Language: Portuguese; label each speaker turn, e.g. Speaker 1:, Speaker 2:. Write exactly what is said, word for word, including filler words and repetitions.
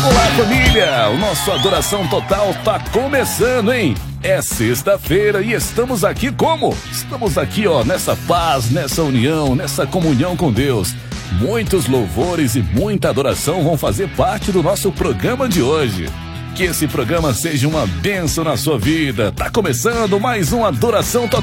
Speaker 1: Olá, família! O nosso Adoração Total tá começando, hein? É sexta-feira e estamos aqui como? Estamos aqui, ó, nessa paz, nessa união, nessa comunhão com Deus. Muitos louvores e muita adoração vão fazer parte do nosso programa de hoje. Que esse programa seja uma bênção na sua vida. Tá começando mais um Adoração Total.